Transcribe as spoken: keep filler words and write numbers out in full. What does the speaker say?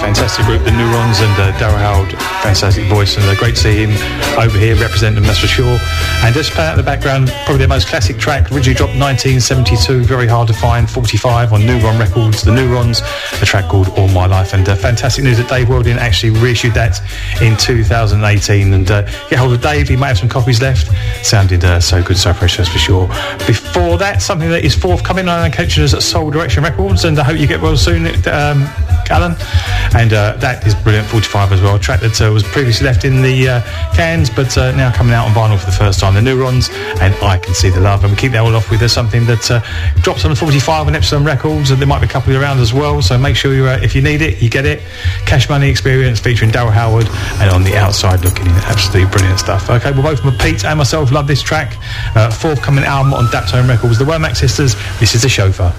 fantastic group, the Neurons, and uh, Daryl Howard, fantastic voice, and uh, great to see him over here representing them, that's for sure. And just playing out the background, probably their most classic track, originally dropped nineteen seventy-two, very hard to find, forty-five on Neuron Records, the Neurons, a track called All My Life. And uh, fantastic news that Dave Weldon actually reissued that in two thousand eighteen. And uh, get hold of Dave, he might have some copies left. Sounded uh, so good, so precious for sure. Before that, something that is forthcoming on occasion is at Soul Direction Records, and I hope you get well soon, um, Alan. And uh, that is brilliant, forty-five as well. A track that uh, was previously left in the uh, cans, but uh, now coming out on vinyl for the first time. The Neurons and I Can See the Love. And we keep that all off with uh, something that uh, drops on the forty-five on Epsom Records, and there might be a couple around as well. So make sure you, uh, if you need it, you get it. Cash Money Experience featuring Daryl Howard, and On the Outside Looking In. Absolutely brilliant stuff. Okay, well, both Pete and myself love this track. Uh, forthcoming album on Daptone Records, the Womack Sisters. This is The Chauffeur.